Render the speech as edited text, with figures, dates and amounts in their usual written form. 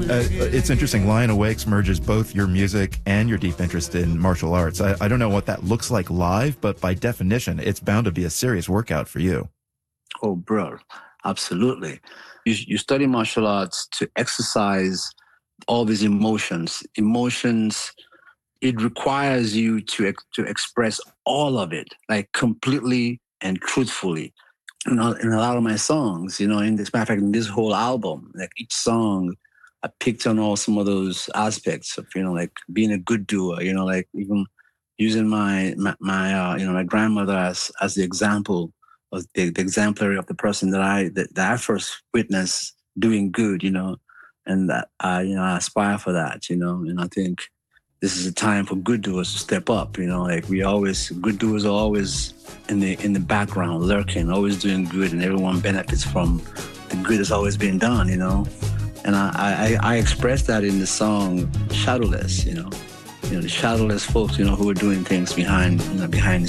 It's interesting. Lion Awakes merges both your music and your deep interest in martial arts. I don't know what that looks like live, but by definition, it's bound to be a serious workout for you. Oh, bro, absolutely. You study martial arts to exercise all these emotions. Emotions, it requires you to express all of it, like completely and truthfully. In a lot of my songs, in this, matter of fact, in this whole album, like each song, I picked on all some of those aspects of, like being a good doer, like even using my grandmother as the example of the exemplary of the person that I first witnessed doing good, and that I aspire for that, and I think this is a time for good doers to step up, like good doers are always in the background, lurking, always doing good, and everyone benefits from the good that's always been done, and I expressed that in the song Shadowless, the shadowless folks, who are doing things behind the